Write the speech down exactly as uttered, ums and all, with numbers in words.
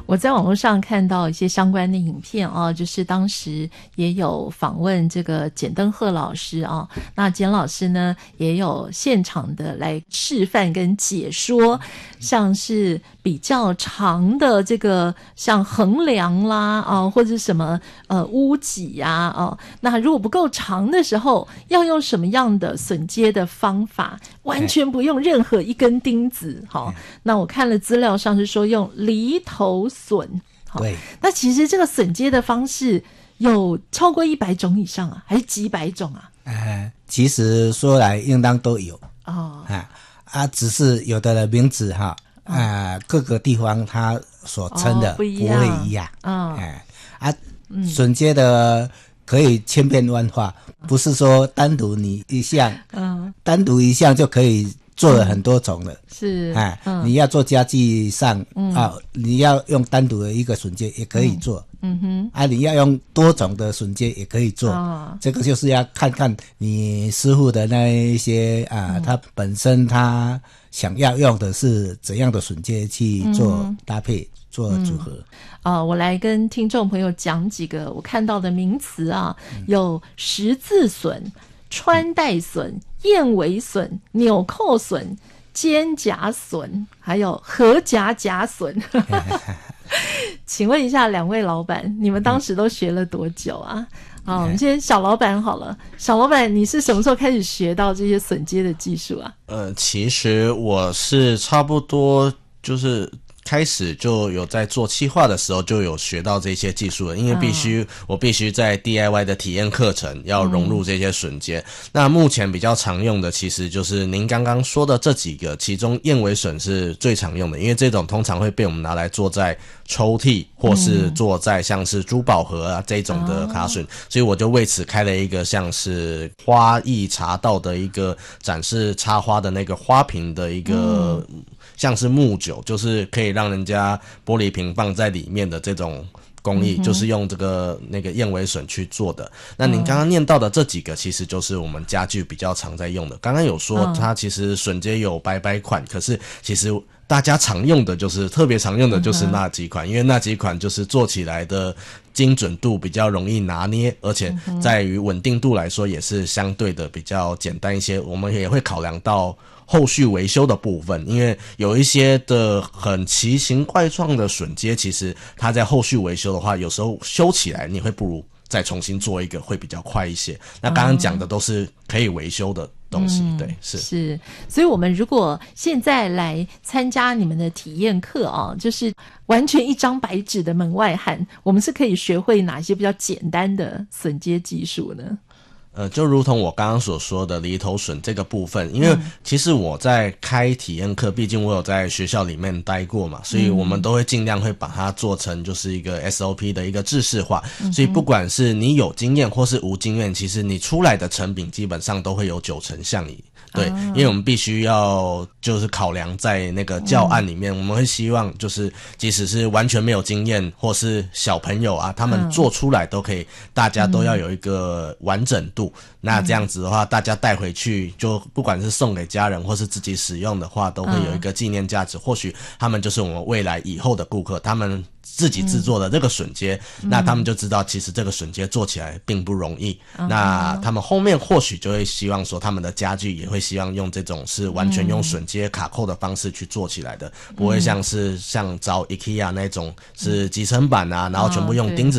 我在网络上看到一些相关的影片啊，就是当时也有访问这个简登鹤老师啊，那简老师呢也有现场的来示范跟解说，像是比较长的这个像横梁啦啊，或者什么呃屋脊呀啊，那如果不够长的时候，要用什么样的榫接的方法，完全不用任何一根钉子。好，那我看了资料上是说用犁头榫。 对， 那其实这个榫接的方式有超过一百种以上啊，还是几百种啊？ 呃，其实说来应当都有哦， 啊啊，只是有的的名字哈，啊、呃，各个地方它所称的、 哦、不一不样， 会一样， 嗯， 哎、啊，榫接的可以千变万化，不是说单独你一项，嗯，单独一项就可以做了很多种了， 是， 哎、 嗯， 你要做家具上、嗯、啊，你要用单独的一个榫接也可以做， 嗯哼， 啊，你要用多种的榫接也可以做， 哦， 这个就是要看看你师傅的那一些啊，嗯、他本身他想要用的是怎样的榫接去做搭配、嗯、做组合。 啊、呃，我来跟听众朋友讲几个我看到的名词啊，嗯、有十字榫、穿带榫、燕尾榫、纽扣榫、肩胛榫，还有合夹夹榫。请问一下两位老板，你们当时都学了多久啊？好，我们先小老板好了。小老板，你是什么时候开始学到这些榫接的技术啊？ 呃，其实我是差不多就是开始就有在做企划的时候就有学到这些技术了，因为必须、嗯、我必须在 D I Y 的体验课程要融入这些榫接、嗯、那目前比较常用的其实就是您刚刚说的这几个，其中燕尾榫是最常用的，因为这种通常会被我们拿来做在抽屉或是做在像是珠宝盒啊这种的卡榫、嗯、所以我就为此开了一个像是花艺茶道的一个展示插花的那个花瓶的一个、嗯像是木酒，就是可以让人家玻璃瓶放在里面的这种工艺、嗯、就是用这个那个燕尾榫去做的。那您刚刚念到的这几个其实就是我们家具比较常在用的，刚刚有说它其实榫接有百百款、嗯、可是其实大家常用的就是特别常用的就是那几款、嗯、因为那几款就是做起来的精准度比较容易拿捏，而且在于稳定度来说也是相对的比较简单一些。我们也会考量到后续维修的部分，因为有一些的很奇形怪状的榫接，其实它在后续维修的话，有时候修起来你会不如再重新做一个，会比较快一些。那刚刚讲的都是可以维修的东西、嗯、对，是是。所以我们如果现在来参加你们的体验课啊，就是完全一张白纸的门外汉，我们是可以学会哪些比较简单的榫接技术呢？ 呃，就如同我刚刚所说的犁头榫这个部分，因为其实我在开体验课，毕竟我有在学校里面待过嘛，所以我们都会尽量会把它做成就是一个 S O P 的一个制式化，所以不管是你有经验或是无经验，其实你出来的成品基本上都会有九成像你。对，因为我们必须要就是考量在那个教案里面、嗯、我们会希望就是即使是完全没有经验或是小朋友啊，他们做出来都可以、嗯、大家都要有一个完整度、嗯、那这样子的话大家带回去就不管是送给家人或是自己使用的话都会有一个纪念价值、嗯、或许他们就是我们未来以后的顾客，他们自己制作的这个榫接、嗯、那他们就知道其实这个榫接做起来并不容易、嗯、那他们后面或许就会希望说他们的家具也会希望用这种是完全用榫接卡扣的方式去做起来的、嗯、不会像是像找 IKEA 那种是集成板啊、嗯、然后全部用钉子